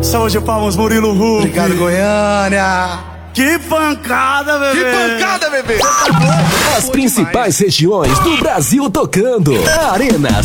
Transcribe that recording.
Salve de palmas, Murilo Huck. Obrigado, Goiânia. Que pancada, bebê! Que pancada, bebê! As principais regiões do Brasil tocando. A Arena